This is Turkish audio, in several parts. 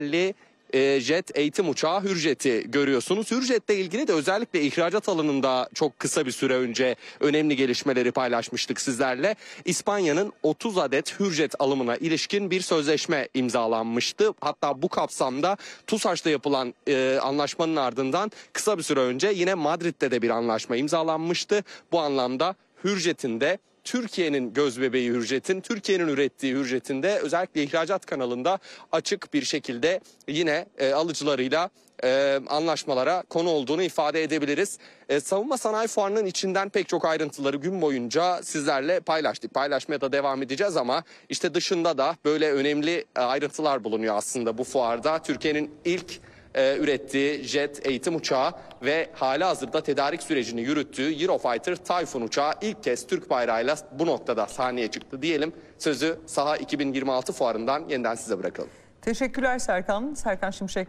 jet eğitim uçağı Hürjet'i görüyorsunuz. Hürjet'le ilgili de özellikle ihracat alanında çok kısa bir süre önce önemli gelişmeleri paylaşmıştık sizlerle. İspanya'nın 30 adet Hürjet alımına ilişkin bir sözleşme imzalanmıştı. Hatta bu kapsamda TUSAŞ'ta yapılan anlaşmanın ardından kısa bir süre önce yine Madrid'de de bir anlaşma imzalanmıştı. Bu anlamda Hürjet'in de Türkiye'nin gözbebeği Hürjet'in, Türkiye'nin ürettiği Hürjet'in de özellikle ihracat kanalında açık bir şekilde yine alıcılarıyla anlaşmalara konu olduğunu ifade edebiliriz. Savunma Sanayi Fuarı'nın içinden pek çok ayrıntıları gün boyunca sizlerle paylaştık. Paylaşmaya da devam edeceğiz ama işte dışında da böyle önemli ayrıntılar bulunuyor aslında bu fuarda. Türkiye'nin ilk ürettiği jet eğitim uçağı ve halihazırda tedarik sürecini yürüttüğü Eurofighter Typhoon uçağı ilk kez Türk bayrağıyla bu noktada sahneye çıktı diyelim. Sözü Saha 2026 fuarından yeniden size bırakalım. Teşekkürler Serkan. Serkan Şimşek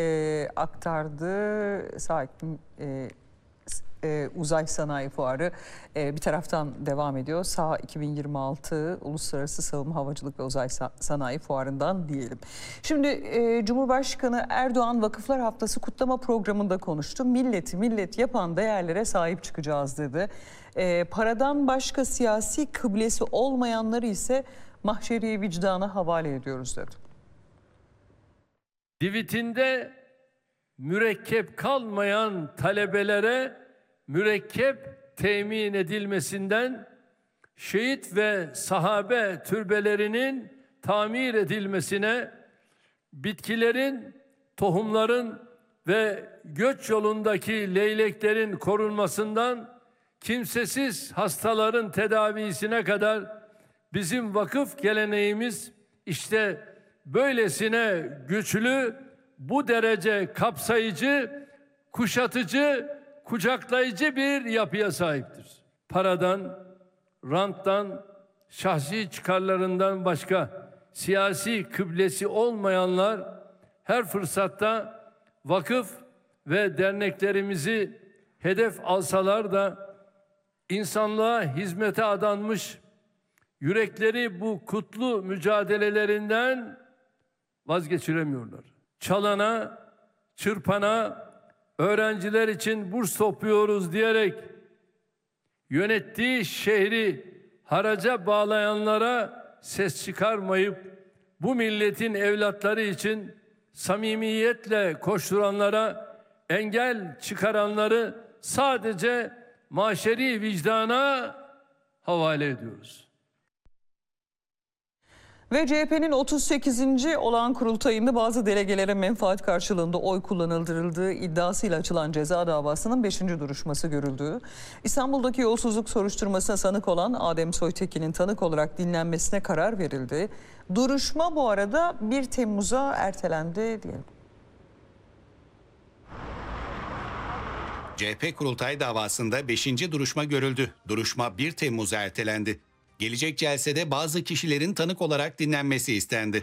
aktardı. Saha Uzay Sanayi Fuarı bir taraftan devam ediyor. Saha 2026 Uluslararası Savunma Havacılık ve Uzay Sanayi Fuarı'ndan diyelim. Şimdi Cumhurbaşkanı Erdoğan Vakıflar Haftası kutlama programında konuştu. Milleti millet yapan değerlere sahip çıkacağız dedi. Paradan başka siyasi kıblesi olmayanları ise mahşeri vicdana havale ediyoruz dedi. Divitinde mürekkep kalmayan talebelere mürekkep temin edilmesinden, şehit ve sahabe türbelerinin tamir edilmesine, bitkilerin, tohumların ve göç yolundaki leyleklerin korunmasından, kimsesiz hastaların tedavisine kadar bizim vakıf geleneğimiz işte böylesine güçlü, bu derece kapsayıcı, kuşatıcı, kucaklayıcı bir yapıya sahiptir. Paradan, ranttan, şahsi çıkarlarından başka siyasi kıblesi olmayanlar her fırsatta vakıf ve derneklerimizi hedef alsalar da insanlığa hizmete adanmış, yürekleri bu kutlu mücadelelerinden vazgeçiremiyorlar. Çalana, çırpana, öğrenciler için burs topluyoruz diyerek yönettiği şehri haraca bağlayanlara ses çıkarmayıp bu milletin evlatları için samimiyetle koşturanlara, engel çıkaranları sadece mahşeri vicdana havale ediyoruz. Ve CHP'nin 38. olağan kurultayında bazı delegelere menfaat karşılığında oy kullanıldığı iddiasıyla açılan ceza davasının 5. duruşması görüldü. İstanbul'daki yolsuzluk soruşturmasına sanık olan Adem Soytekin'in tanık olarak dinlenmesine karar verildi. Duruşma bu arada 1 Temmuz'a ertelendi diyelim. CHP kurultay davasında 5. duruşma görüldü. Duruşma 1 Temmuz'a ertelendi. Gelecek celsede bazı kişilerin tanık olarak dinlenmesi istendi.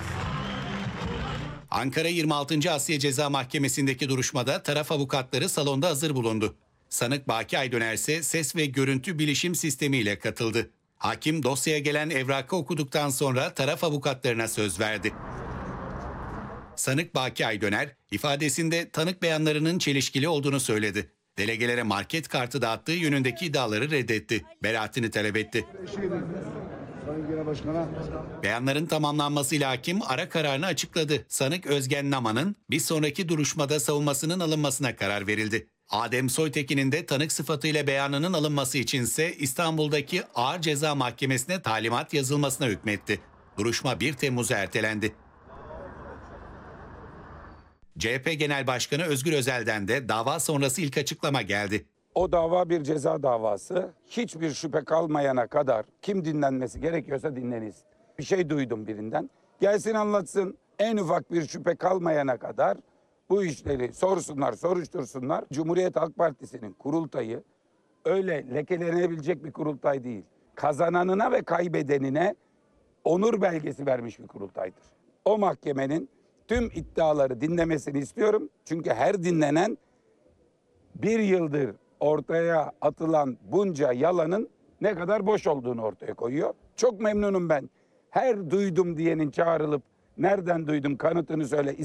Ankara 26. Asya Ceza Mahkemesi'ndeki duruşmada taraf avukatları salonda hazır bulundu. Sanık Baki Aydöner ise ses ve görüntü bilişim sistemiyle katıldı. Hakim dosyaya gelen evrakı okuduktan sonra taraf avukatlarına söz verdi. Sanık Baki Aydöner ifadesinde tanık beyanlarının çelişkili olduğunu söyledi. Delegelere market kartı dağıttığı yönündeki iddiaları reddetti. Beraatini talep etti. Beyanların tamamlanmasıyla hakim ara kararını açıkladı. Sanık Özgen Naman'ın bir sonraki duruşmada savunmasının alınmasına karar verildi. Adem Soytekin'in de tanık sıfatıyla beyanının alınması içinse İstanbul'daki Ağır Ceza Mahkemesi'ne talimat yazılmasına hükmetti. Duruşma 1 Temmuz'a ertelendi. CHP Genel Başkanı Özgür Özel'den de dava sonrası ilk açıklama geldi. O dava bir ceza davası. Hiçbir şüphe kalmayana kadar kim dinlenmesi gerekiyorsa dinleniriz. Bir şey duydum birinden. Gelsin anlatsın, en ufak bir şüphe kalmayana kadar bu işleri sorsunlar, soruştursunlar. Cumhuriyet Halk Partisi'nin kurultayı öyle lekelenebilecek bir kurultay değil. Kazananına ve kaybedenine onur belgesi vermiş bir kurultaydır. O mahkemenin tüm iddiaları dinlemesini istiyorum. Çünkü her dinlenen bir yıldır ortaya atılan bunca yalanın ne kadar boş olduğunu ortaya koyuyor. Çok memnunum ben. Her duydum diyenin çağrılıp Nereden duydum? Kanıtını söyle.